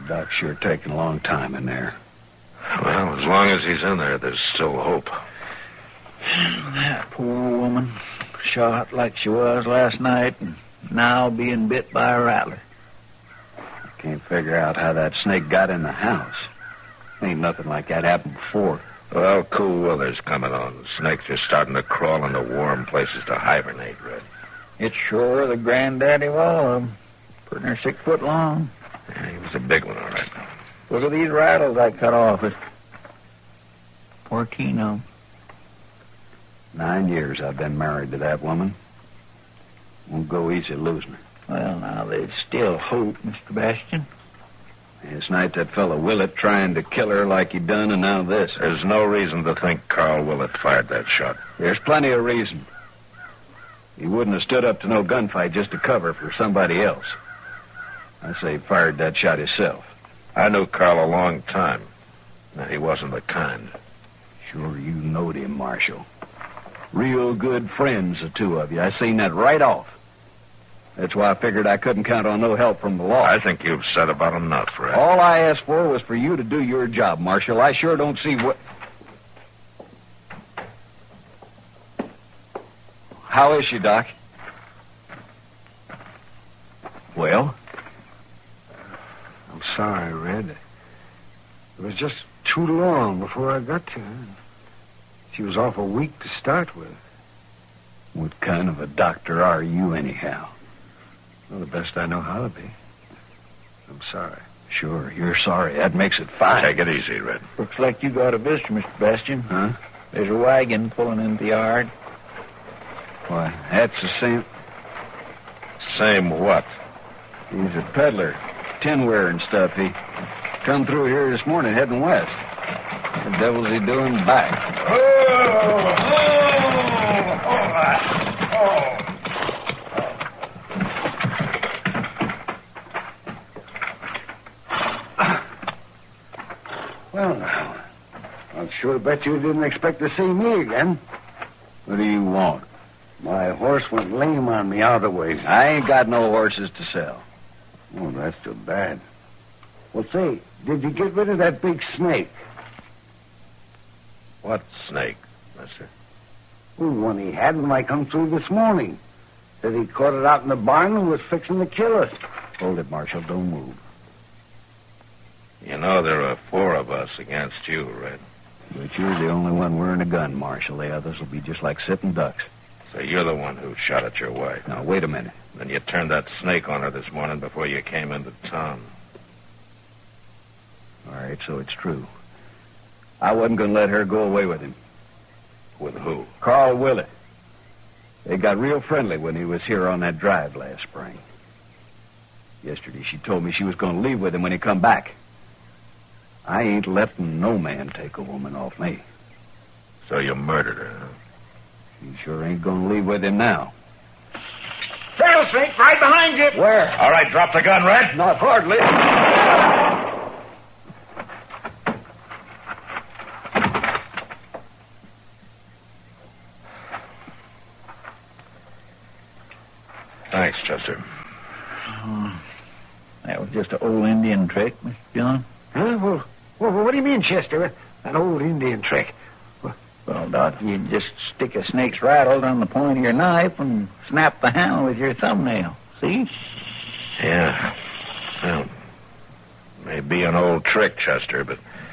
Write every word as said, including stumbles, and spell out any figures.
Doc's sure taking a long time in there. Well, as long as he's in there, there's still hope. That poor woman, shot like she was last night, and now being bit by a rattler. I can't figure out how that snake got in the house. Ain't nothing like that happened before. Well, cool weather's coming on. The snakes are starting to crawl into warm places to hibernate, Red. It's sure the granddaddy of all of them. Pretty near six foot long. Yeah, he was a big one, all right. Look at these rattles I cut off it. Poor Keno. Nine years I've been married to that woman. Won't go easy losing her. Well, now, there's still hope, Mister Bastian. Last night that fellow Willett trying to kill her like he done, and now this. There's no reason to think Carl Willett fired that shot. There's plenty of reason. He wouldn't have stood up to no gunfight just to cover for somebody else. I say he fired that shot himself. I knew Carl a long time. And he wasn't the kind. Sure you knowed him, Marshal. Real good friends, the two of you. I seen that right off. That's why I figured I couldn't count on no help from the law. I think you've said about enough, Red. All I asked for was for you to do your job, Marshal. I sure don't see what... How is she, Doc? Well? I'm sorry, Red. It was just too long before I got to her. She was awful weak to start with. What kind of a doctor are you, anyhow? Well, the best I know how to be. I'm sorry. Sure, you're sorry. That makes it fine. Take it easy, Red. Looks like you got a visitor, Mister Bastian. Huh? There's a wagon pulling into the yard. Why, that's the same... Same what? He's a peddler. Tinware and stuff. He come through here this morning heading west. What the devil's he doing back? Oh! Oh! Oh! Well, now, I'll sure bet you didn't expect to see me again. What do you want? My horse went lame on me other ways. I ain't got no horses to sell. Oh, that's too bad. Well, say, did you get rid of that big snake? What snake, mister? The one he had when I come through this morning. Said he caught it out in the barn and was fixing to kill us. Hold it, Marshal. Don't move. You know there are four of us against you, Red. But you're the only one wearing a gun, Marshal. The others will be just like sitting ducks. So you're the one who shot at your wife. Now, wait a minute. Then you turned that snake on her this morning before you came into town. All right, so it's true. I wasn't going to let her go away with him. With who? Carl Willett. They got real friendly when he was here on that drive last spring. Yesterday she told me she was going to leave with him when he come back. I ain't letting no man take a woman off me. So you murdered her, huh? You sure ain't going to leave with him now. Rattlesnake right behind you. Where? All right, drop the gun, Red. Not hardly. Thanks, Chester. Oh, that was just an old Indian trick, Mister John. Huh? Well, well, what do you mean, Chester? An old Indian trick. Well, Doc, you just stick a snake's rattle on the point of your knife and snap the handle with your thumbnail. See? Yeah. Well, may be an old trick, Chester, but